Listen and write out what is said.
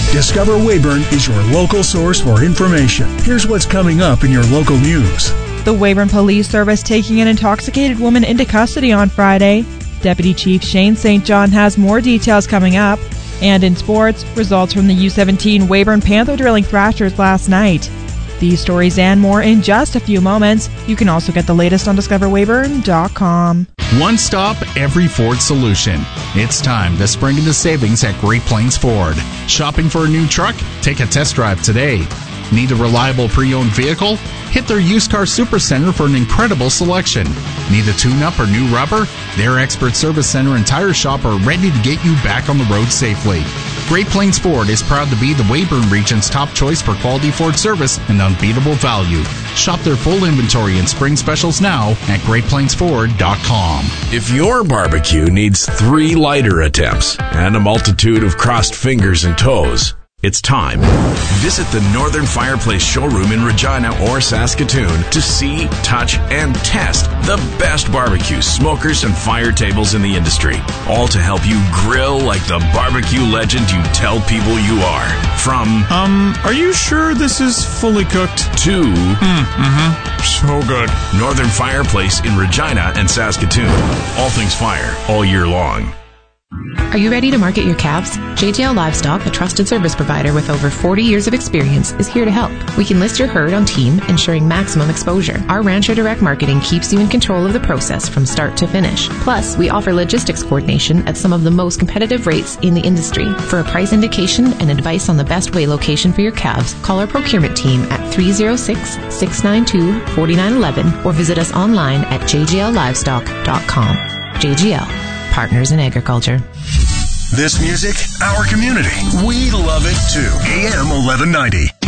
Discover Weyburn is your local source for information. Here's what's coming up in your local news. The Weyburn Police Service taking an intoxicated woman into custody on Friday. Deputy Chief Shane St. John has more details coming up. And in sports, results from the U17 Weyburn Panther Drilling Thrashers last night. These stories and more in just a few moments. You can also get the latest on DiscoverWeyburn.com. One stop, every Ford solution. It's time to spring into savings at Great Plains Ford. Shopping for a new truck? Take a test drive today. Need a reliable pre-owned vehicle? Hit their used car supercenter for an incredible selection. Need a tune-up or new rubber? Their expert service center and tire shop are ready to get you back on the road safely. Great Plains Ford is proud to be the Weyburn region's top choice for quality Ford service and unbeatable value. Shop their full inventory and spring specials now at GreatPlainsFord.com. If your barbecue needs 3 lighter attempts and a multitude of crossed fingers and toes, it's time. Visit the Northern Fireplace Showroom in Regina or Saskatoon to see, touch, and test the best barbecue smokers and fire tables in the industry. All to help you grill like the barbecue legend you tell people you are. From, are you sure this is fully cooked? To, so good. Northern Fireplace in Regina and Saskatoon. All things fire, all year long. Are you ready to market your calves? JGL Livestock, a trusted service provider with over 40 years of experience, is here to help. We can list your herd on team, ensuring maximum exposure. Our Rancher Direct Marketing keeps you in control of the process from start to finish. Plus, we offer logistics coordination at some of the most competitive rates in the industry. For a price indication and advice on the best weigh location for your calves, call our procurement team at 306-692-4911 or visit us online at jgllivestock.com. JGL. Partners in Agriculture. This music, our community. We love it too. AM 1190.